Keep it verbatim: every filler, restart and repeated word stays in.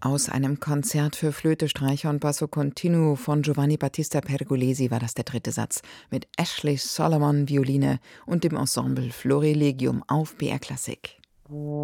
Aus einem Konzert für Flöte, Streicher und Basso Continuo von Giovanni Battista Pergolesi war das der dritte Satz mit Ashley Solomon Violine und dem Ensemble Florilegium auf B R Klassik.